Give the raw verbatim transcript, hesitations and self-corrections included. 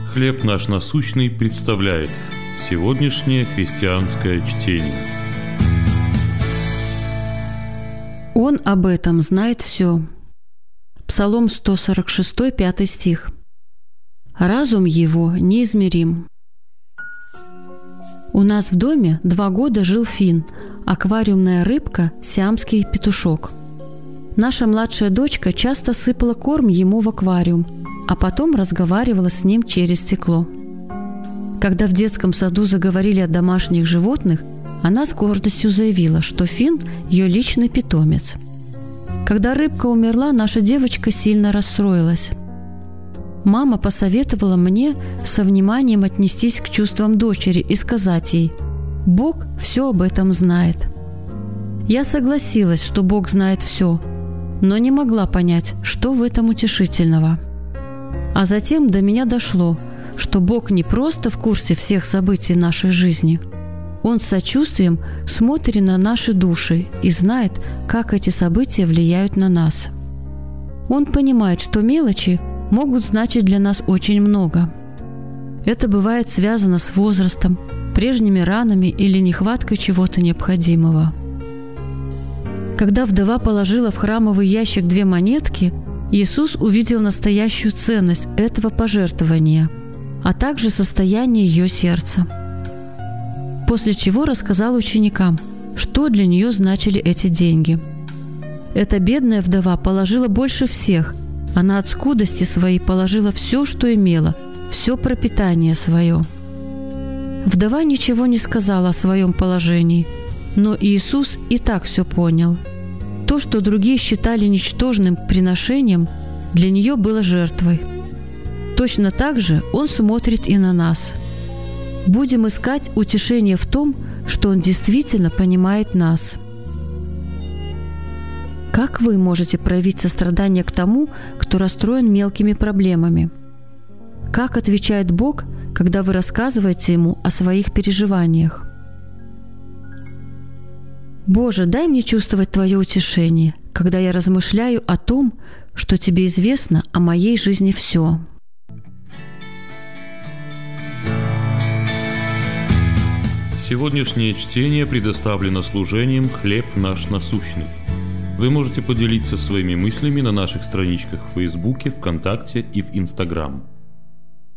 «Хлеб наш насущный» представляет сегодняшнее христианское чтение. Он об этом знает все. Псалом сто сорок шесть, пятый стих. Разум его неизмерим. У нас в доме два года жил фин, аквариумная рыбка, сиамский петушок. Наша младшая дочка часто сыпала корм ему в аквариум, а потом разговаривала с ним через стекло. Когда в детском саду заговорили о домашних животных, она с гордостью заявила, что фин – ее личный питомец. Когда рыбка умерла, наша девочка сильно расстроилась. Мама посоветовала мне со вниманием отнестись к чувствам дочери и сказать ей: «Бог все об этом знает». Я согласилась, что Бог знает все, но не могла понять, что в этом утешительного. А затем до меня дошло, что Бог не просто в курсе всех событий нашей жизни. Он с сочувствием смотрит на наши души и знает, как эти события влияют на нас. Он понимает, что мелочи могут значить для нас очень много. Это бывает связано с возрастом, прежними ранами или нехваткой чего-то необходимого. Когда вдова положила в храмовый ящик две монетки, Иисус увидел настоящую ценность этого пожертвования, а также состояние ее сердца. После чего рассказал ученикам, что для нее значили эти деньги. Эта бедная вдова положила больше всех. Она от скудости своей положила все, что имела, все пропитание свое. Вдова ничего не сказала о своем положении, но Иисус и так все понял. То, что другие считали ничтожным приношением, для нее было жертвой. Точно так же Он смотрит и на нас. Будем искать утешение в том, что Он действительно понимает нас. Как вы можете проявить сострадание к тому, кто расстроен мелкими проблемами? Как отвечает Бог, когда вы рассказываете Ему о своих переживаниях? Боже, дай мне чувствовать Твое утешение, когда я размышляю о том, что Тебе известно о моей жизни все. Сегодняшнее чтение предоставлено служением «Хлеб наш насущный». Вы можете поделиться своими мыслями на наших страничках в Фейсбуке, ВКонтакте и в Инстаграм.